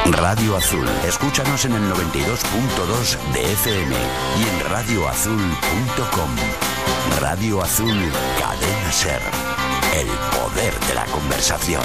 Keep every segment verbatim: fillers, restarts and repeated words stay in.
Radio Azul. Escúchanos en el noventa y dos punto dos de F M y en radio azul punto com. Radio Azul, Cadena Ser. El poder de la conversación.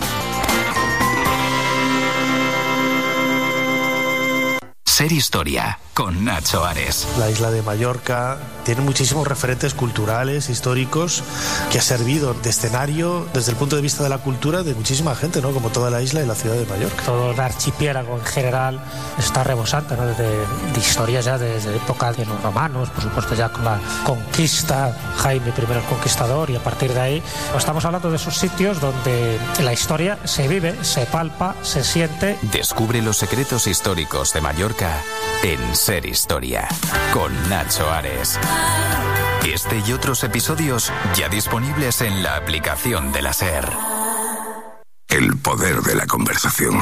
Ser Historia, con Nacho Ares. La isla de Mallorca tiene muchísimos referentes culturales, históricos, que ha servido de escenario desde el punto de vista de la cultura de muchísima gente, ¿no? Como toda la isla y la ciudad de Mallorca. Todo el archipiélago en general está rebosante, ¿no? Desde, de historias ya desde época de los romanos, por supuesto ya con la conquista, Jaime primero el Conquistador, y a partir de ahí estamos hablando de esos sitios donde la historia se vive, se palpa, se siente. Descubre los secretos históricos de Mallorca en Ser Historia, con Nacho Ares. Este y otros episodios ya disponibles en la aplicación de la Ser. El poder de la conversación.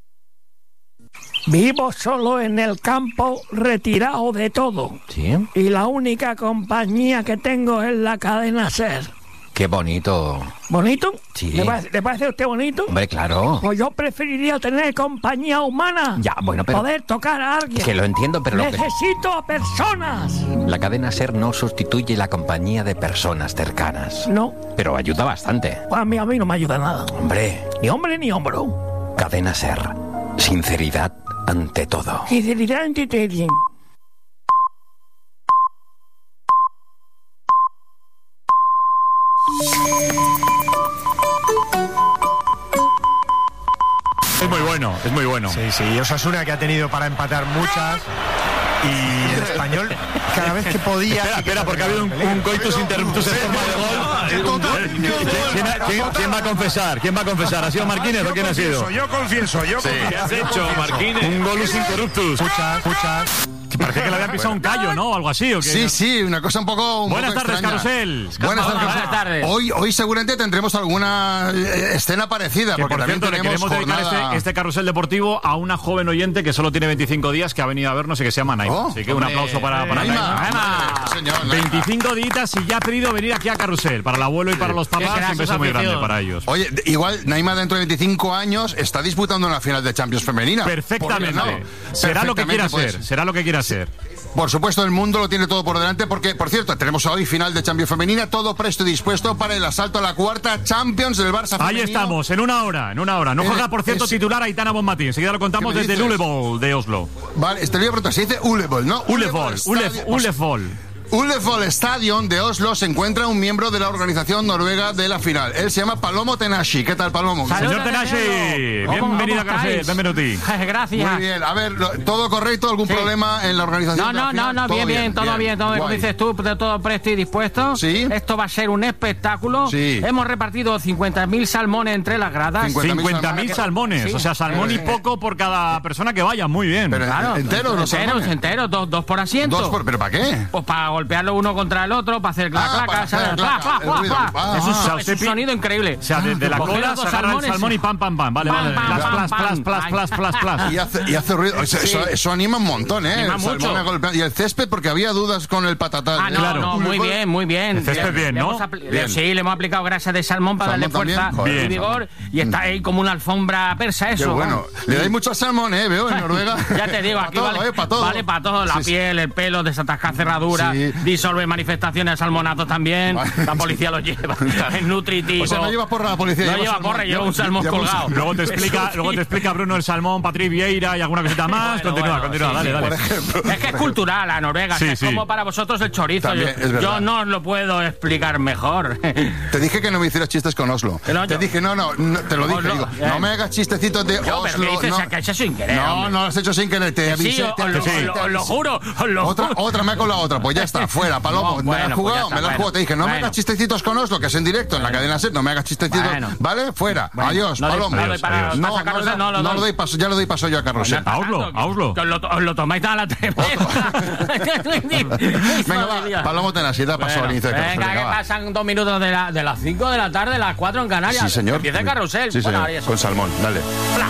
Vivo solo en el campo, retirado de todo. ¿Sí? Y la única compañía que tengo es la cadena Ser. Qué bonito. ¿Bonito? Sí. ¿Le parece, ¿le parece a usted bonito? Hombre, claro. Pues yo preferiría tener compañía humana. Ya, bueno, pero... Poder tocar a alguien. Que lo entiendo, pero... Necesito lo que... a personas. La cadena Ser no sustituye la compañía de personas cercanas. No. Pero ayuda bastante. Pues a mí, a mí no me ayuda nada. Hombre. Ni hombre ni hombro. Cadena Ser. Sinceridad ante todo. Sinceridad ante todo. Es muy bueno, es muy bueno. Sí, sí, Osasuna que ha tenido para empatar muchas. Y el Español, cada vez que podía... Espera, espera, porque ha habido un, un coitus interruptus en forma de gol. ¿Quién, quién, ¿Quién va a confesar? ¿Quién va a confesar? ¿Ha sido Marquínez o quién ha sido? Yo confieso, yo sí. confieso. ¿Qué has hecho, Marquínez? Un golus interruptus. Escucha, escucha. Parece que le habían pisado un callo, ¿no? O algo así. ¿o qué? Sí, sí, una cosa un poco. Un Buenas poco tardes, extraña. Carrusel. Buenas tardes. Buenas tardes. Hoy, hoy seguramente tendremos alguna escena parecida. Que porque por cierto, le queremos jornada... dedicar este, este carrusel deportivo a una joven oyente que solo tiene veinticinco días, que ha venido a vernos y que se llama Naima. Oh, Así que un aplauso para, para Naima. Naima. Naima. Señor, Naima. veinticinco días y ya ha pedido venir aquí a Carrusel. Para el abuelo y para los papás, un beso muy grande para ellos. Oye, igual Naima dentro de veinticinco años está disputando una final de Champions femenina. Perfectamente. No? Será lo que quiera pues. hacer. Será lo que quiera hacer. Por supuesto, el mundo lo tiene todo por delante porque, por cierto, tenemos hoy final de Champions femenina, todo presto y dispuesto para el asalto a la cuarta Champions del Barça femenino. Ahí estamos, en una hora, en una hora. No juega, por cierto, es... titular Aitana Bonmatí. Enseguida lo contamos desde el Ullevol de Oslo. Vale, este libro se dice Ullevol, ¿no? Ullevol, Ullevol. Ullevol Stadion de Oslo se encuentra un miembro de la organización noruega de la final. Él se llama Palomo Tenashi. ¿Qué tal, Palomo? Salud, señor Tenashi, bienvenido a Carrusel, bienvenuti. Gracias. Muy bien, a ver, ¿todo correcto? ¿Algún sí. problema en la organización? No, no, de la final? no, no, bien, bien, bien, todo bien, bien todo bien. Como dices tú, todo presto y dispuesto. Sí. Esto va a ser un espectáculo. Sí. Hemos repartido cincuenta mil salmones entre las gradas. cincuenta mil salmones, sí. O sea, salmón y poco por cada persona que vaya, muy bien. Pero claro, enteros, los enteros, enteros, dos, dos por asiento. Dos por, ¿pero para qué? Pues para golpearlo uno contra el otro, para hacer clac, ah, clac, clac, clac. Es un, ah, es un sonido increíble. O sea, de, de la cola se agarra el salmón y pam, pam, pam. Vale, pam, vale. Pam, plas, pam, plas, pam, plas, plas, plas, plas. Y hace, y hace ruido. Eso, sí. eso, eso anima un montón, ¿eh? Anima el mucho. Golpea, y el césped, porque había dudas con el patatal. Ah, no, claro. no, muy bien, muy bien. El césped bien, ¿no? Bien. Sí, le hemos aplicado grasa de salmón para ¿Salmón darle fuerza también? y vigor. Y está ahí como una alfombra persa, eso. Qué bueno. Le dais mucho salmón, ¿eh? Veo en Noruega. Ya te digo, aquí todo, vale, eh, para todo. Vale para todo. La sí, piel, el pelo, desatascar cerraduras, sí. disolve manifestaciones de salmonato también. La policía lo lleva. Es nutritivo. O sea, no llevas porra la policía. No lleva porra, lleva un salmón colgado. Luego te explica, luego te explica Bruno el salmón, Patrick Vieira y alguna cosita más. Bueno, continúa, bueno, continúa, sí, dale, sí, dale. Por ejemplo. Es que es cultural la Noruega, sí, es sí. como para vosotros el chorizo. También, yo, es yo no os lo puedo explicar mejor. Te dije que no me hicieras chistes con Oslo. No, te yo, dije, no, no, no, te lo dije. Oslo, Digo, eh. no me hagas chistecitos de yo, Oslo. Pero ¿qué dices? No, O sea, que has hecho sin querer. no, hombre. no lo has hecho sin querer. Te avisé. Sí, te os, avisé, lo, te os lo avisé. juro, os lo Otra, juro. otra me ha colado otra. Pues ya está, fuera, Palomo. No, me la bueno, has jugado, pues ya me la has está, jugado. Te dije, no bueno. me hagas chistecitos con Oslo, que es en directo en la cadena SER. No me hagas chistecitos. Bueno. ¿Vale? Fuera. Bueno, Adiós, no Palomo. doy- no doy para- no, para Carrusel, no, lo no doy. lo doy paso, ya lo doy paso yo a Carrusel. A Oslo, a Oslo. Que os lo, os lo tomáis a la tremenda. Venga, va, Palomo Tenashi, da paso Bueno, al inicio de Carrusel. venga, que Venga, va. pasan dos minutos de, la, de las cinco de la tarde, las cuatro en Canarias. Sí, señor. Empieza el Carrusel. Sí, Bueno, señor. ahí eso. Con salmón, dale. Pla.